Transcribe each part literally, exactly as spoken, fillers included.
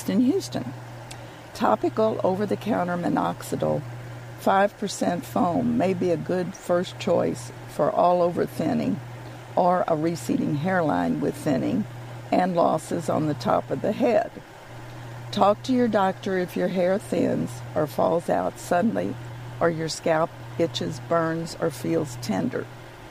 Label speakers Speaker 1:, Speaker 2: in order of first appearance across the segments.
Speaker 1: in Houston. Topical over-the-counter minoxidil five percent foam may be a good first choice for all-over thinning or a receding hairline with thinning and losses on the top of the head. Talk to your doctor if your hair thins or falls out suddenly or your scalp itches, burns, or feels tender.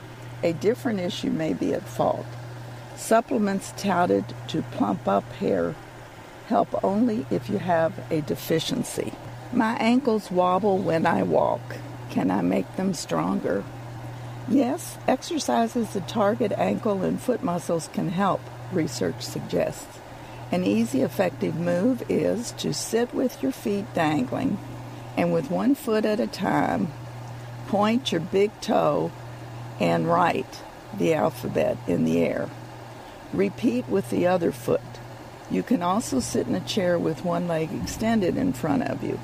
Speaker 1: A different issue may be at fault. Supplements touted to plump up hair help only if you have a deficiency. My ankles wobble when I walk. Can I make them stronger? Yes, exercises that target ankle and foot muscles can help, research suggests. An easy, effective move is to sit with your feet dangling and with one foot at a time, point your big toe and write the alphabet in the air. Repeat with the other foot. You can also sit in a chair with one leg extended in front of you.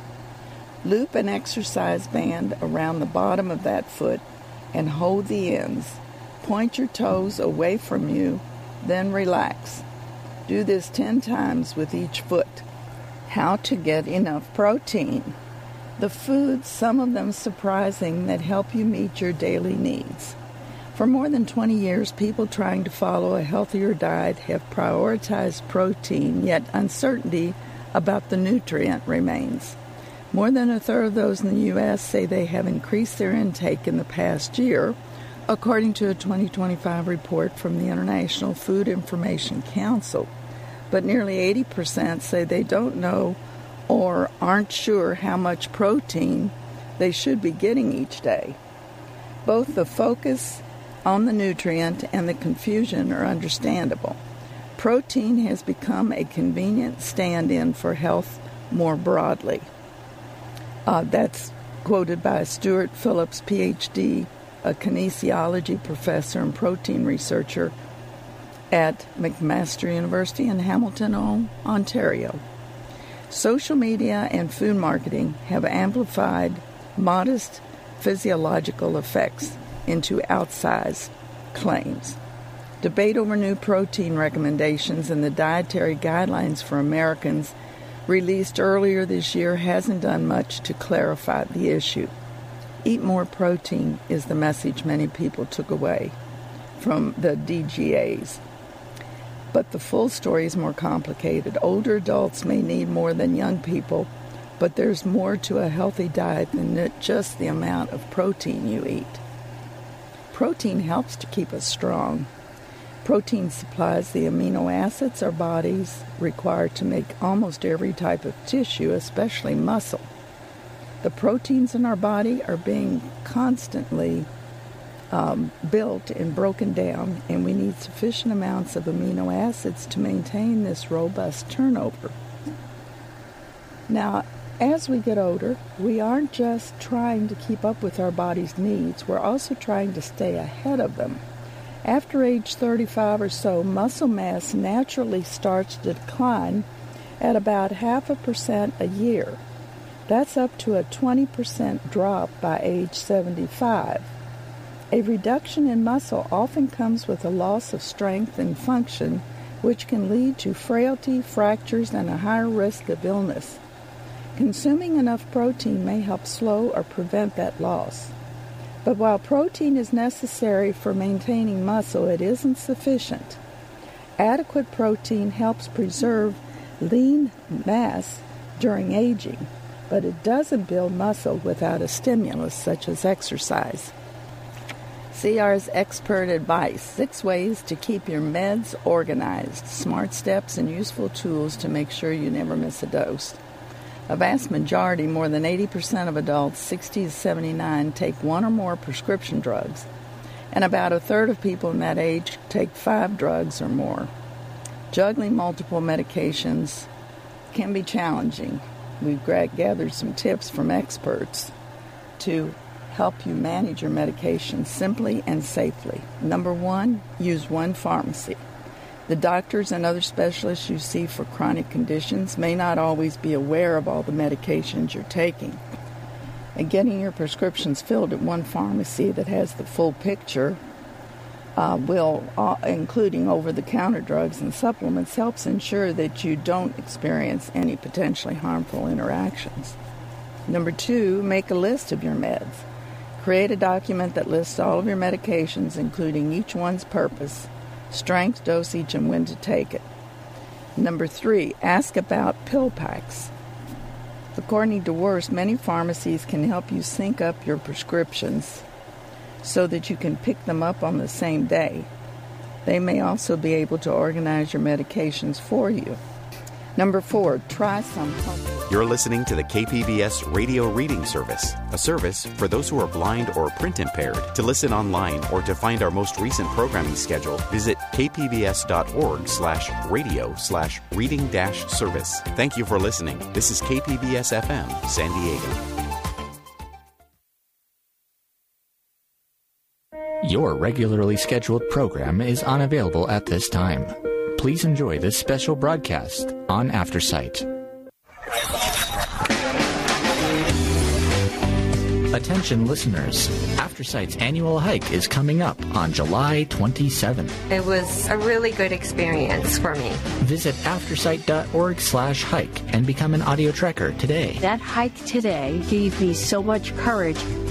Speaker 1: Loop an exercise band around the bottom of that foot and hold the ends. Point your toes away from you, then relax. Do this ten times with each foot. How to get enough protein. The foods, some of them surprising, that help you meet your daily needs. For more than twenty years, people trying to follow a healthier diet have prioritized protein, yet uncertainty about the nutrient remains. More than a third of those in the U S say they have increased their intake in the past year, according to a twenty twenty-five report from the International Food Information Council. But nearly eighty percent say they don't know or aren't sure how much protein they should be getting each day. Both the focus on the nutrient and the confusion are understandable. Protein has become a convenient stand-in for health more broadly. Uh, that's quoted by Stuart Phillips, P H D, a kinesiology professor and protein researcher at McMaster University in Hamilton, Ontario. Social media and food marketing have amplified modest physiological effects into outsized claims. Debate over new protein recommendations and the dietary guidelines for Americans released earlier this year hasn't done much to clarify the issue. Eat more protein is the message many people took away from the D G As. But the full story is more complicated. Older adults may need more than young people, but there's more to a healthy diet than just the amount of protein you eat. Protein helps to keep us strong. Protein supplies the amino acids our bodies require to make almost every type of tissue, especially muscle. The proteins in our body are being constantly um, built and broken down, and we need sufficient amounts of amino acids to maintain this robust turnover. Now, as we get older, we aren't just trying to keep up with our body's needs, we're also trying to stay ahead of them. After age thirty-five or so, muscle mass naturally starts to decline at about half a percent a year. That's up to a twenty percent drop by age seventy-five. A reduction in muscle often comes with a loss of strength and function, which can lead to frailty, fractures, and a higher risk of illness. Consuming enough protein may help slow or prevent that loss. But while protein is necessary for maintaining muscle, it isn't sufficient. Adequate protein helps preserve lean mass during aging, but it doesn't build muscle without a stimulus such as exercise. C R's expert advice: six ways to keep your meds organized, smart steps and useful tools to make sure you never miss a dose. A vast majority, more than eighty percent of adults sixty to seventy-nine, take one or more prescription drugs, and about a third of people in that age take five drugs or more. Juggling multiple medications can be challenging. We've gathered some tips from experts to help you manage your medication simply and safely. Number one, use one pharmacy. The doctors and other specialists you see for chronic conditions may not always be aware of all the medications you're taking. And getting your prescriptions filled at one pharmacy that has the full picture uh, will, uh, including over-the-counter drugs and supplements, helps ensure that you don't experience any potentially harmful interactions. Number two, make a list of your meds. Create a document that lists all of your medications, including each one's purpose, strength, dosage, and when to take it. Number three, ask about pill packs. According to Worst, many pharmacies can help you sync up your prescriptions so that you can pick them up on the same day. They may also be able to organize your medications for you. Number four, try some pumpkin.
Speaker 2: You're listening to the K P B S Radio Reading Service, a service for those who are blind or print impaired. To listen online or to find our most recent programming schedule, visit kpbs.org slash radio slash reading dash service. Thank you for listening. This is K P B S F M, San Diego.
Speaker 3: Your regularly scheduled program is unavailable at this time. Please enjoy this special broadcast on AfterSight. Attention listeners, AfterSight's annual hike is coming up on July twenty-seventh.
Speaker 4: It was a really good experience for me.
Speaker 3: Visit aftersight.org slash hike and become an audio trekker today.
Speaker 5: That hike today gave me so much courage